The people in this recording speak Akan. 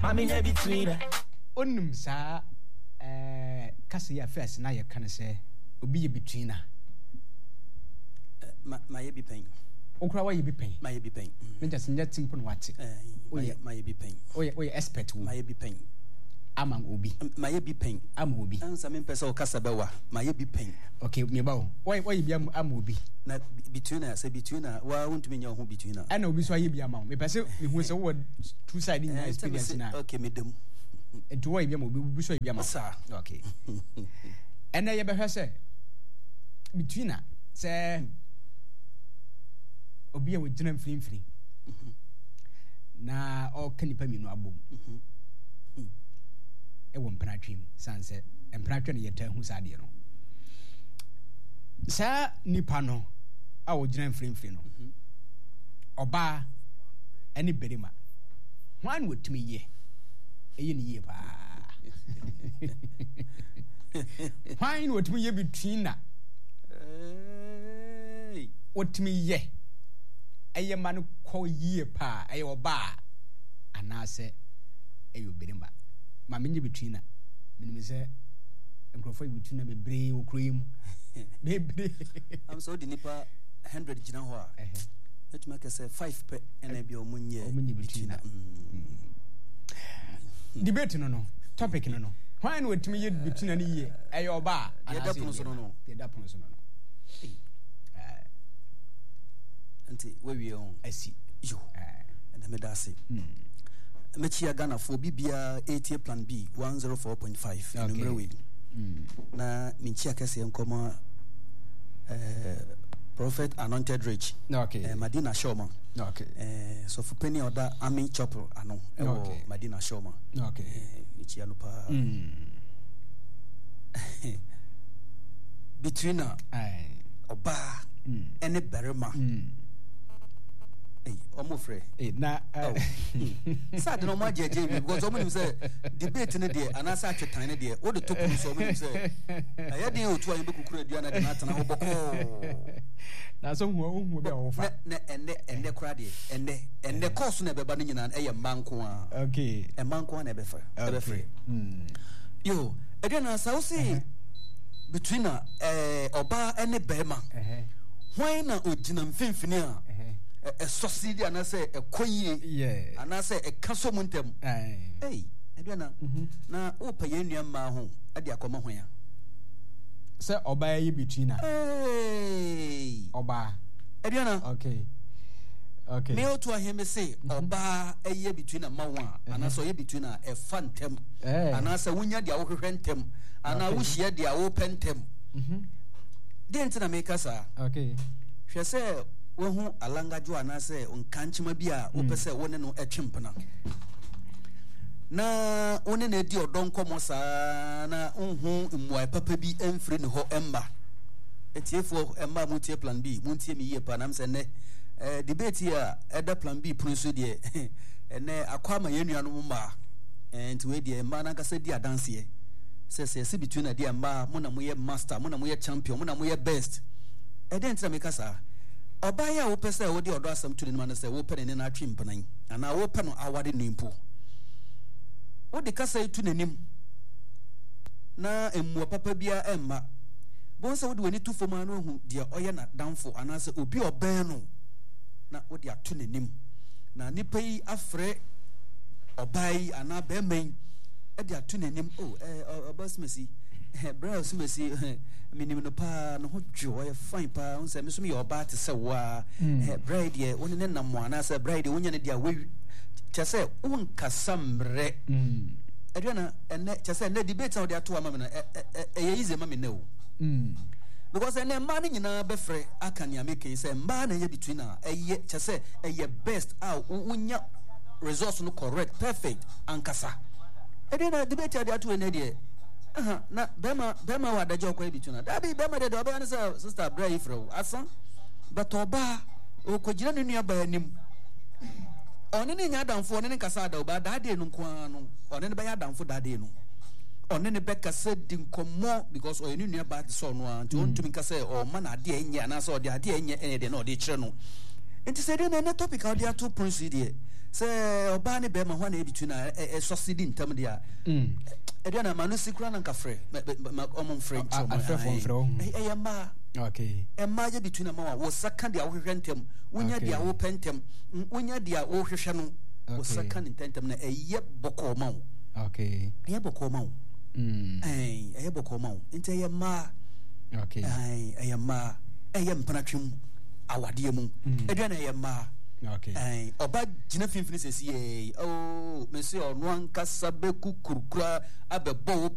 Mami ne between Onum sa kase ya first na ye kan say obi ye between na ma ye bi pen okura wa ye bi pen ma ye bi pen me just nyet simple no wate ma ye bi pen oye expert wo ma ye bi pen amang obi ma ye bi pen am obi ansa me pesa o kasa bewa ma ye bi pen okay me ba wo oye bi am obi na between na say between na wa wontumi nya ho between na ana obi so aye bi amang me pese me hu say wo two side in experience na okay me dem eto oye bi am obi so bi amang okay ena ye be hwe say between na say obi a wo gina mfiri na o kanipa minu abom e wo mpratwem sanse mpratwe ne yeta hu sade no sa nipa no a wo gina mfiri no oba eni berima hwan wotimi ye eye ni ye pa hwan wotimi ye between na wotimi ye eye man ko yie pa eye oba anase eye oberima ma menye between na menim se enkrofo between na bebre okroyim bebre am so di nipa 100 gina ho a etuma ke say 5 pe ena bi omunye between na debate no topic no why no wetumi ye between na ye eye oba anase ye da pono so no anti we on asi yo and me da say mechia Ghana for bibia 80 plan B 104.5 numero we na minchia kase enkoma Prophet Anointed Rich okay Madina Shoma okay so for penny order Army Chapel ano okay Madina Shoma okay michia no pa between oba ene berema omo frɛ na sad no ma jeje because omo nim say debate ne de anasa atwetan ne de wo de to kuru so omo nim say aye de otu ayi bekukuru adua na de na tana ho bɔkɔ na so hu be wo fa na enne kura de enne course na beba no nyina eye manko a okay e manko na be frɛ yo ede na sa wo see between oba ene bema hwan na ogina mfimfini a society anase ekoyie anase ekaso muntem edena na opa ye nua ma ho ade akoma ho ya se oba ye between na oba edena okay me otu aheme say oba eye between na mawa anase ye between na e fantem anase wunya dia wo hwehwe ntem ana wo hia dia wo pentem dent na make sa okay hwe say wo hu alangajo anase onkanchima bi a wo pese wo ne no etwempena na one na edi odonkomo saa na hu mmoa papa bi emfiri ne ho emma etiefo emma mutie plan B muntie mi ye pa na mse ne debate a eda plan B prince de ene akwama yenuanu mma enti we de emma na kasa di adanse se between na de emma mo na mo ye master mo na mo ye champion mo na mo ye best eden tira me kasa obaya wo pese wo de odo asam tu ne ma na se wo pe ne na atwempenan ana wo pe no awade nimpo wo de kasa tu nanim na emmu papa bia emma bon se wo de wani tu foma no hu de oye na danfo ana se obi oban no na wo de atu nanim na nipa yi afre obai ana be men e de atu nanim obasmesi bra osmesi minim no pa no ho dwo e fine pa on se me so me oba te se wa bride ye woni ne nam ana se bride wonya ne dia we chese won kasamre edwana enne chese ne debate o de ato ama me no e easy ma me ne o because enne ma ne nyina be frɛ aka ne ameke se mba na ye between na eye chese eye best wonya results no correct perfect ankasa edwana debate o de ato ene de na bema wa dajo kwa bituna dabi bema de oba na sister bra ifro asan but oba o kojira ne nua ba anim one ne nya danfo one ne kasa da oba da de no kwa no one ne ba ya danfo da de no one ne be kasa di nkomo because o ne nua ba so no anti on tumi kasa o ma na de enya na so de ade enya ene de na o de kire no nti sɛ de na topic a dia to procedure sɛ oba ne be ma ho na e between a succeeding tam dia e na ma no sikura na nkafrɛ ɔmo mfrɛ nkyɛm ma okay ma je between ma wo second dia wo hwehwɛ ntem wonya dia wo pentem wonya dia wo hwehwɛ no wo second intentem na ɛyɛ bɔkɔ ma wo okay ɛyɛ bɔkɔ ma wo ɛyɛ bɔkɔ ma wo nti ɛyɛ ma okay ɛyɛ ma ɛyɛ mpanatwem awade mu ɛdua na ɛyɛ ma okay oba gina finfini sesi me se ono ankasa be kukurukura abebo